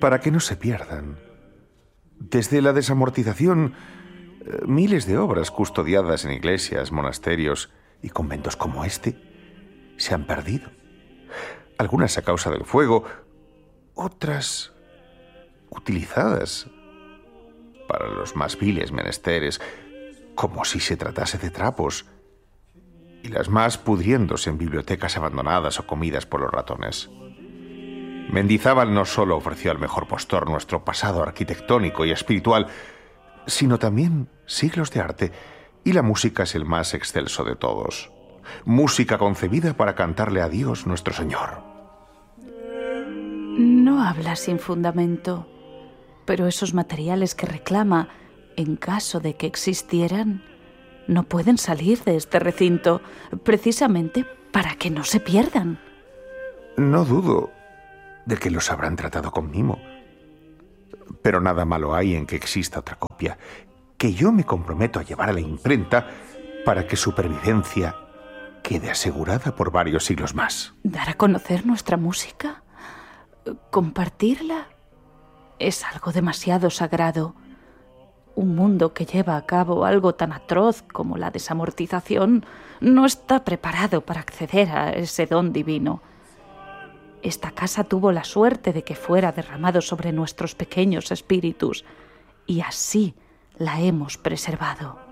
para que no se pierdan. Desde la desamortización, miles de obras custodiadas en iglesias, monasterios y conventos como este se han perdido. Algunas a causa del fuego, otras utilizadas para los más viles menesteres, como si se tratase de trapos, y las más pudriéndose en bibliotecas abandonadas o comidas por los ratones. Mendizábal no solo ofreció al mejor postor nuestro pasado arquitectónico y espiritual, sino también siglos de arte, y la música es el más excelso de todos. Música concebida para cantarle a Dios nuestro Señor. No habla sin fundamento, pero esos materiales que reclama, en caso de que existieran, no pueden salir de este recinto, precisamente para que no se pierdan. No dudo de que los habrán tratado con mimo, pero nada malo hay en que exista otra copia, que yo me comprometo a llevar a la imprenta para que su pervivencia quede asegurada por varios siglos más. ¿Dar a conocer nuestra música? ¿Compartirla? Es algo demasiado sagrado. Un mundo que lleva a cabo algo tan atroz como la desamortización no está preparado para acceder a ese don divino. Esta casa tuvo la suerte de que fuera derramado sobre nuestros pequeños espíritus, y así la hemos preservado.